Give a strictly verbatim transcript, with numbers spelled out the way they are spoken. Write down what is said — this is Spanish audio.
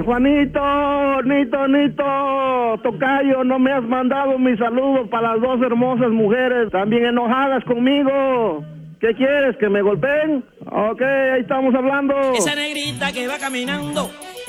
Juanito, Nito, Nito, tocayo, no me has mandado mis saludos para las dos hermosas mujeres, también enojadas conmigo. ¿Qué quieres, que me golpeen? Ok, ahí estamos hablando. Esa negrita que va caminando